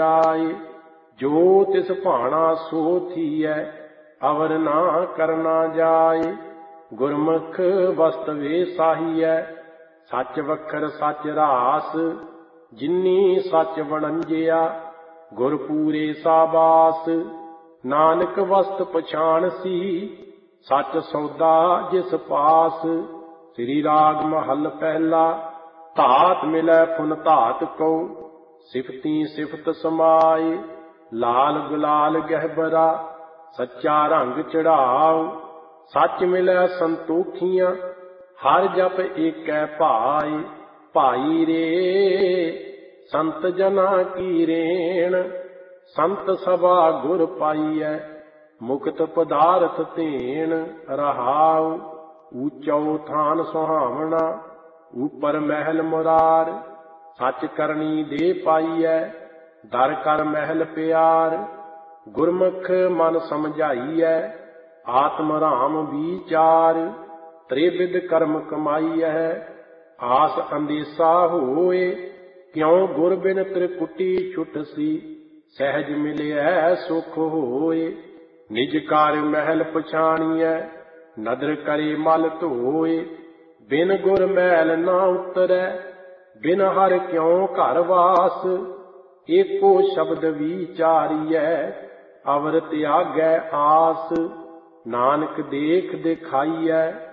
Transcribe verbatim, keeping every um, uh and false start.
ਆਏ। ਜੋ ਤਿਸ ਭਾਣਾ ਸੋ ਥੀਐ ਅਵਰ ਨਾ ਕਰਨਾ ਜਾਏ। ਗੁਰਮੁਖ ਵਸਤ ਵੇ ਸਾਹੀਐ ਸੱਚ ਵਖਰ ਸੱਚ ਰਾਸ। ਜਿਨੀ ਸੱਚ ਵਣੰਜਿਆ ਗੁਰ ਪੂਰੇ ਸਾਬਾਸ। ਨਾਨਕ ਵਸਤ ਪਛਾਣ ਸੀ ਸੱਚ ਸੌਦਾ ਜਿਸ ਪਾਸ। ਸ੍ਰੀ ਰਾਗ ਮਹੱਲ ਪਹਿਲਾ। ਧਾਤ ਮਿਲੈ ਫੁਨ ਧਾਤ ਕਉ ਸਿਫਤੀ ਸਿਫਤ ਸਮਾਏ। ਲਾਲ ਗੁਲਾਲ ਗਹਿਬਰਾ ਸੱਚਾ ਰੰਗ ਚੜਾਉ। ਸੱਚ ਮਿਲੈ ਸੰਤੋਖੀਆਂ ਹਰ ਜਪ ਏਕੈ ਭਾਈ। ਭਾਈ ਰੇ ਸੰਤ ਜਨਾ ਕੀ ਰੇਣ ਸੰਤ ਸਭਾ ਗੁਰ ਪਾਈਐ। ਮੁਕਤ ਪਦਾਰਥ ਧੇਣ ਰਹਾਉ। ਊਚਉ ਥਾਨ ਸੁਹਾਵਣਾ ਉਪਰ ਮਹਿਲ ਮੁਰਾਰ। ਸੱਚ ਕਰਨੀ ਦੇ ਪਾਈਐ ਦਰ ਕਰ ਮਹਿਲ ਪਿਆਰ। ਗੁਰਮੁਖ ਮਨ ਸਮਝਾਈਐ ਆਤਮ ਰਾਮ ਵਿਚਾਰ। ਤ੍ਰਿਵਿਧ ਕਰਮ ਕਮਾਈਐ ਆਸ ਅੰਦੇਸਾ ਹੋਏ। ਕਿਉ ਗੁਰ ਬਿਨ ਤ੍ਰਿਕੁਟੀ ਛੁਟ ਸੀ ਸਹਿਜ ਮਿਲਿਐ ਸੁਖ ਹੋਏ। ਨਿਜ ਕਾਰ ਮਹਿਲ ਪਛਾਣੀਐ ਨਦਰ ਕਰੇ ਮਲ ਧੋਏ। ਬਿਨ ਗੁਰ ਮੈਲ ਨਾ ਉਤਰੈ ਬਿਨ ਹਰਿ ਕਿਉ ਘਰ ਵਾਸ। ਏਕੋ ਸ਼ਬਦ ਵਿਚਾਰੀਐ ਅਵਰ ਤਿਆਗੈ ਆਸ। ਨਾਨਕ ਦੇਖ ਦਿਖਾਈਐ